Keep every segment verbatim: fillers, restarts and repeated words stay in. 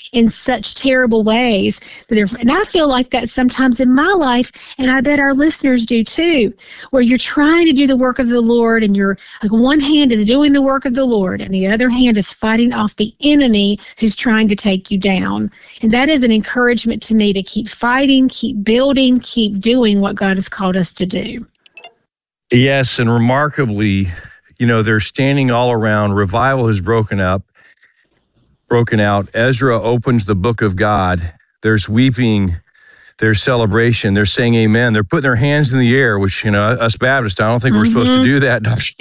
in such terrible ways. That they're, and I feel like that sometimes in my life, and I bet our listeners do too, where you're trying to do the work of the Lord, and you're like one hand is doing the work of the Lord, and the other hand is fighting off the enemy who's trying to take you down. And that is an encouragement to me to keep fighting, keep building, keep doing what God has called us to do. Yes, and remarkably, you know, they're standing all around. Revival has broken up, broken out. Ezra opens the book of God. There's weeping, there's celebration. They're saying amen. They're putting their hands in the air, which, you know, us Baptists, I don't think we're mm-hmm. supposed to do that, Doctor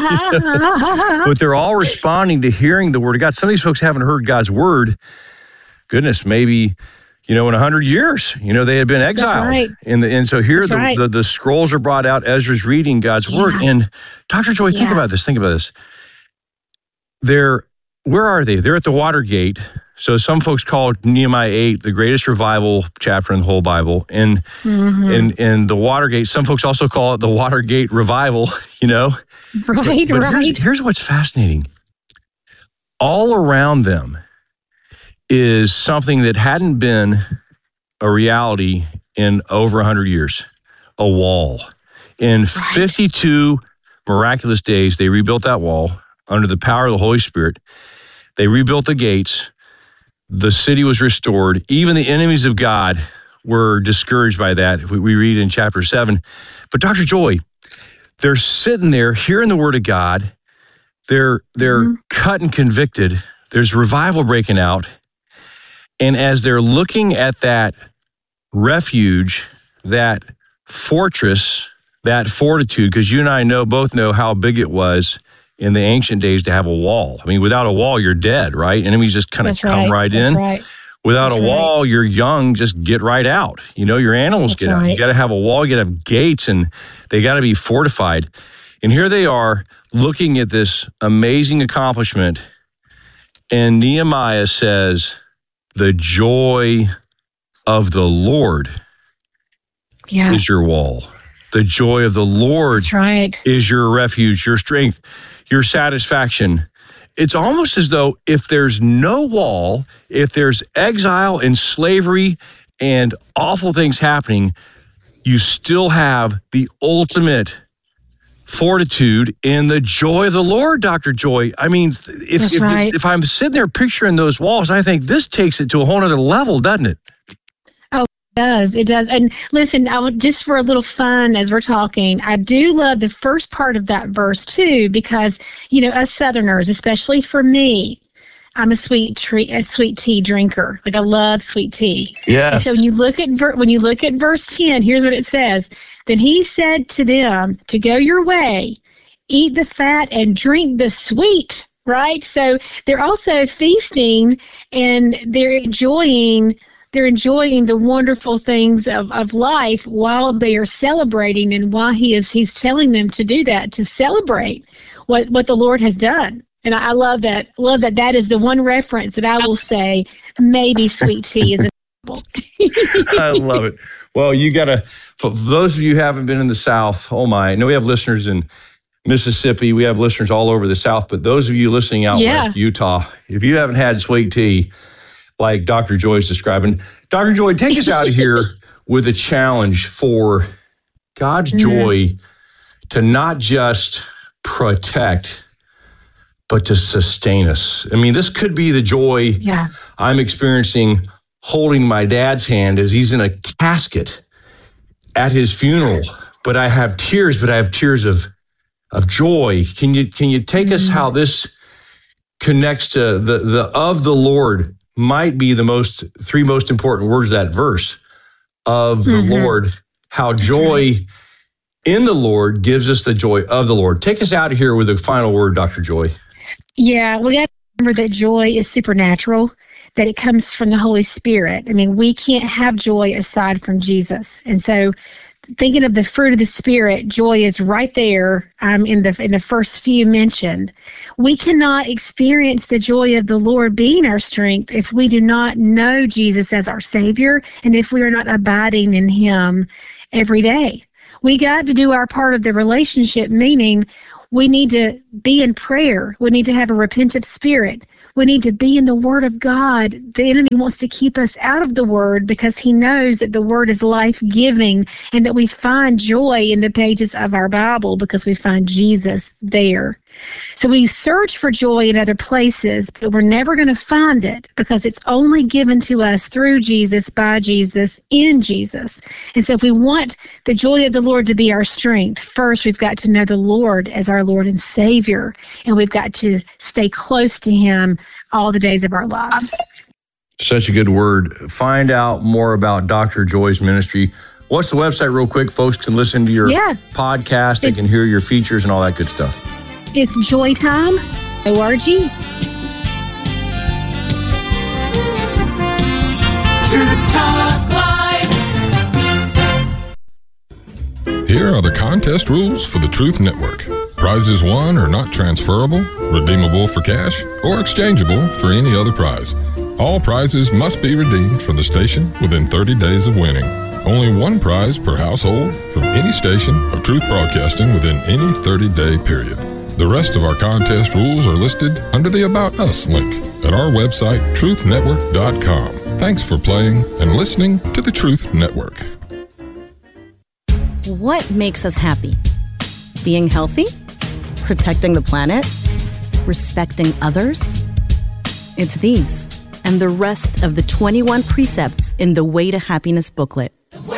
Joy. But they're all responding to hearing the word of God. Some of these folks haven't heard God's word. Goodness, maybe, you know, in a hundred years, you know, they had been exiled. That's right. And, the, and so here the, right. the, the scrolls are brought out. Ezra's reading God's yeah. word. And Doctor Joy, yeah. think about this. Think about this. They're, where are they? They're at the Watergate. So some folks call Nehemiah eight the greatest revival chapter in the whole Bible. And mm-hmm. in, in the Watergate, some folks also call it the Watergate revival, you know. Right, but, but right. Here's, here's what's fascinating. All around them is something that hadn't been a reality in over one hundred years, a wall. In right. fifty-two miraculous days, they rebuilt that wall under the power of the Holy Spirit. They rebuilt the gates. The city was restored. Even the enemies of God were discouraged by that. We, we read in chapter seven. But Doctor Joy, they're sitting there hearing the word of God. They're, they're mm-hmm. cut and convicted. There's revival breaking out. And as they're looking at that refuge, that fortress, that fortitude, because you and I know both know how big it was in the ancient days to have a wall. I mean, without a wall, you're dead, right? Enemies just kind of That's come right. right That's in. Right. Without That's a wall, right. you're young, just get right out. You know, your animals That's get right. out. You got to have a wall, you got to have gates, and they got to be fortified. And here they are looking at this amazing accomplishment. And Nehemiah says, the joy of the Lord yeah. is your wall. The joy of the Lord That's right. is your refuge, your strength, your satisfaction. It's almost as though if there's no wall, if there's exile and slavery and awful things happening, you still have the ultimate fortitude in the joy of the Lord, Doctor Joy. I mean, if That's if, right. if I'm sitting there picturing those walls, I think this takes it to a whole other level, doesn't it? Oh, it does. It does. And listen, I would, just for a little fun as we're talking, I do love the first part of that verse too, because, you know, us Southerners, especially for me, I'm a sweet tree, a sweet tea drinker. Like I love sweet tea. Yes. And so when you look at ver- when you look at verse ten, here's what it says. Then he said to them to go your way, eat the fat and drink the sweet. Right. So they're also feasting and they're enjoying. They're enjoying the wonderful things of, of life while they are celebrating, and while he is he's telling them to do that, to celebrate what, what the Lord has done. And I love that. Love that. That is the one reference that I will say maybe sweet tea is available. I love it. Well, you got to, for those of you who haven't been in the South, oh my, I know we have listeners in Mississippi. We have listeners all over the South. But those of you listening out yeah. west, Utah, if you haven't had sweet tea like Doctor Joy is describing, Doctor Joy, take us out of here with a challenge for God's joy mm. to not just protect, but to sustain us. I mean, this could be the joy yeah. I'm experiencing holding my dad's hand as he's in a casket at his funeral. But I have tears, but I have tears of of joy. Can you can you take mm-hmm. us how this connects to the the of the Lord might be the most three most important words of that verse of the mm-hmm. Lord, how That's joy right. in the Lord gives us the joy of the Lord. Take us out of here with a final word, Doctor Joy. Yeah, we got to remember that joy is supernatural, that it comes from the Holy Spirit. I mean, we can't have joy aside from Jesus. And so thinking of the fruit of the Spirit, joy is right there um, in the in the first few mentioned. We cannot experience the joy of the Lord being our strength if we do not know Jesus as our Savior and if we are not abiding in Him every day. We got to do our part of the relationship, meaning We need to be in prayer. We need to have a repentant spirit. We need to be in the Word of God. The enemy wants to keep us out of the Word because he knows that the Word is life-giving and that we find joy in the pages of our Bible because we find Jesus there. So we search for joy in other places, but we're never going to find it because it's only given to us through Jesus, by Jesus, in Jesus. And so if we want the joy of the Lord to be our strength, first we've got to know the Lord as our Lord and Savior, and we've got to stay close to Him all the days of our lives. Such a good word. Find out more about Doctor Joy's ministry. What's the website real quick? Folks can listen to your yeah. podcast. They it's, can hear your features and all that good stuff. It's joytime dot org. Truth Talk Live. Here are the contest rules for the Truth Network. Prizes won are not transferable, redeemable for cash, or exchangeable for any other prize. All prizes must be redeemed from the station within thirty days of winning. Only one prize per household from any station of Truth Broadcasting within any thirty-day period. The rest of our contest rules are listed under the About Us link at our website, truth network dot com. Thanks for playing and listening to the Truth Network. What makes us happy? Being healthy? Protecting the planet? Respecting others? It's these and the rest of the twenty-one precepts in the Way to Happiness booklet. The way